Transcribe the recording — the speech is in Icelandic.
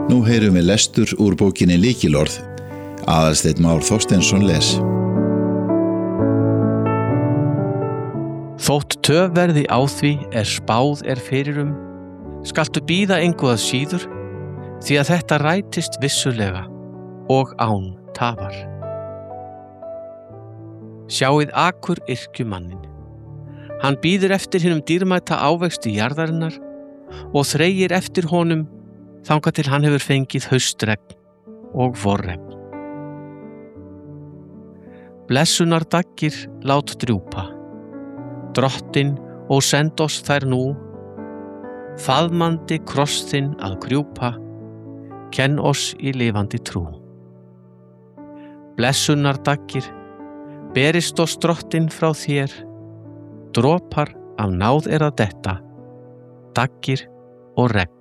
Nú heyrum við lestur úr bókinni Lykilorð. Aðalsteinn Már Þorsteinsson les. Þótt töf verði á því spáð fyrirum, skaltu bíða engu að síður, því að þetta rætist vissulega og án tafar. Sjáið akur yrkjumannin. Hann bíður eftir hinum dýrmæta ávexti jarðarinnar og þreyir eftir honum þangað til hann hefur fengið haustregn og vorregn. Blessunardaggir lát drjúpa, Drottinn og send oss þær nú, faðmandi kross þinn að krjúpa, kenn oss í lifandi trú. Blessunardaggir, berist oss Drottinn frá þér, dropar af náð að detta, daggir og regn